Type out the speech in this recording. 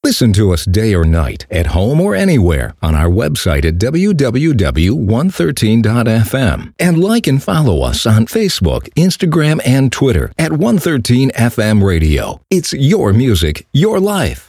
Listen to us day or night, at home or anywhere, on our website at www.113.fm. And like and follow us on Facebook, Instagram, and Twitter at 113 FM Radio. It's your music, your life.